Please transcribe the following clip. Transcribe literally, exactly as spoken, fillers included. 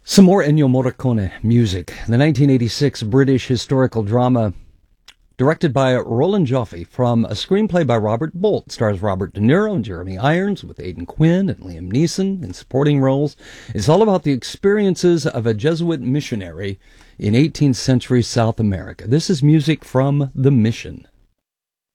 Some more Ennio Morricone music. The nineteen eighty-six British historical drama directed by Roland Joffe from a screenplay by Robert Bolt. Stars Robert De Niro and Jeremy Irons with Aidan Quinn and Liam Neeson in supporting roles. It's all about the experiences of a Jesuit missionary in eighteenth century South America. This is music from The Mission.